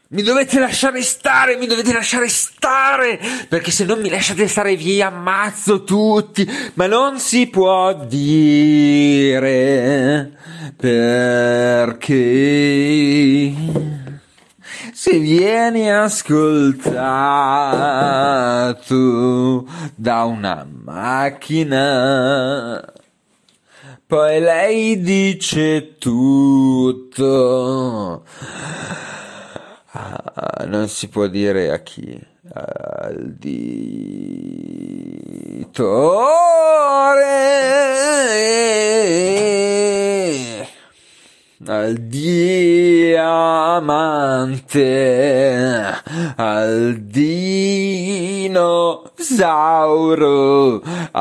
mi dovete lasciare stare, perché se non mi lasciate stare vi ammazzo tutti, ma non si può dire, perché se vieni ascoltato da una macchina, poi lei dice tutto. Non si può dire a chi. Al ditore, al diamante, al dinosauro.